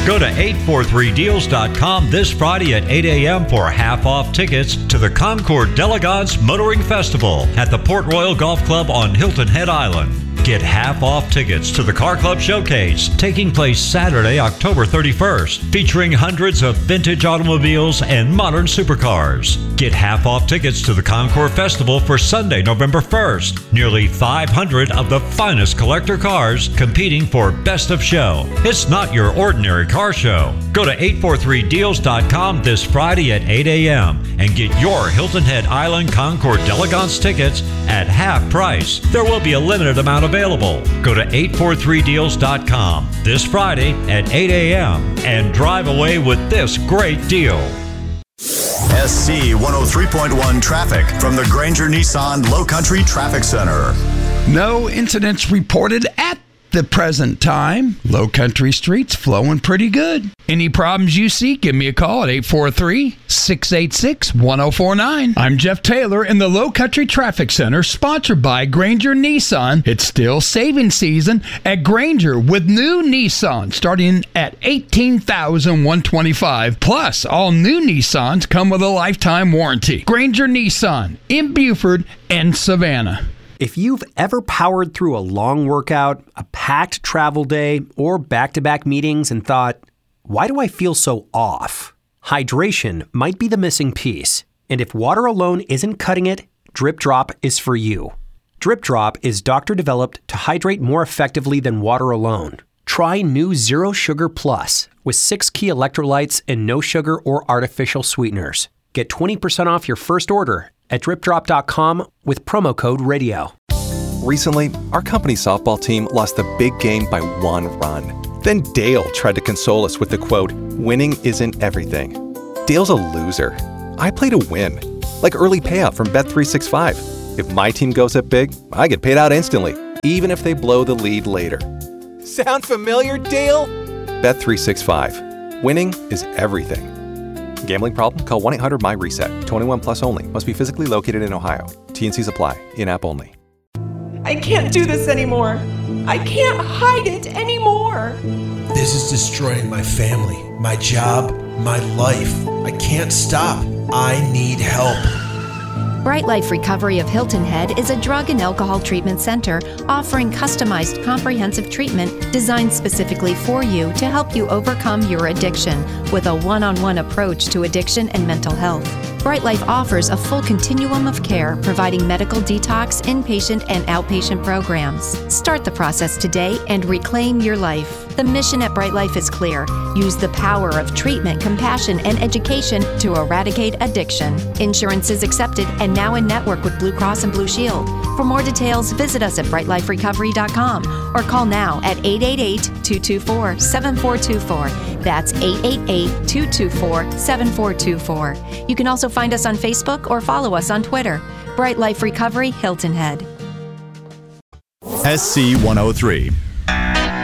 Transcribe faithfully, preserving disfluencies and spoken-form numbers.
Go to eight four three deals dot com this Friday at eight a.m. for half-off tickets to the Concord D'Elegance Motoring Festival at the Port Royal Golf Club on Hilton Head Island. Get half-off tickets to the Car Club Showcase, taking place Saturday, October thirty-first, featuring hundreds of vintage automobiles and modern supercars. Get half-off tickets to the Concord Festival for Sunday, November first. Nearly five hundred of the finest collector cars competing for Best of Show. It's not your ordinary car show. Go to eight four three deals dot com this Friday at eight a.m. and get your Hilton Head Island Concord D'Elegance tickets at half price. There will be a limited amount available. Go to eight four three deals dot com this Friday at eight a.m. and drive away with this great deal. S C one oh three point one traffic from the Granger Nissan Low Country Traffic Center. No incidents reported at the present time. Low Country streets flowing pretty good. Any problems you see, give me a call at eight four three, six eight six, one oh four nine. I'm Jeff Taylor in the Low Country Traffic Center, sponsored by Granger Nissan. It's still saving season at Granger with new Nissan starting at eighteen thousand one hundred twenty-five dollars. Plus, all new Nissans come with a lifetime warranty. Granger Nissan in Buford and Savannah. If you've ever powered through a long workout, a packed travel day, or back-to-back meetings and thought, why do I feel so off? Hydration might be the missing piece. And if water alone isn't cutting it, Drip Drop is for you. Drip Drop is doctor-developed to hydrate more effectively than water alone. Try new Zero Sugar Plus with six key electrolytes and no sugar or artificial sweeteners. Get twenty percent off your first order at drip drop dot com with promo code radio. Recently, our company softball team lost the big game by one run. Then Dale tried to console us with the quote, "Winning isn't everything." Dale's a loser. I play to win, like early payout from Bet three sixty-five. If my team goes up big, I get paid out instantly, even if they blow the lead later. Sound familiar, Dale? Bet three sixty-five. Winning is everything. Gambling problem? Call one eight hundred M Y reset. twenty-one plus only. Must be physically located in Ohio. T and Cs apply. In-app only. I can't do this anymore. I can't hide it anymore. This is destroying my family, my job, my life. I can't stop. I need help. Bright Life Recovery of Hilton Head is a drug and alcohol treatment center offering customized comprehensive treatment designed specifically for you to help you overcome your addiction with a one-on-one approach to addiction and mental health. Bright Life offers a full continuum of care, providing medical detox, inpatient, and outpatient programs. Start the process today and reclaim your life. The mission at Bright Life is clear. Use the power of treatment, compassion, and education to eradicate addiction. Insurance is accepted and now in network with Blue Cross and Blue Shield. For more details, visit us at bright life recovery dot com or call now at eight eight eight, two two four, seven four two four. That's eight eight eight, two two four, seven four two four. You can also find us on Facebook or follow us on Twitter. Bright Life Recovery, Hilton Head. S C one oh three,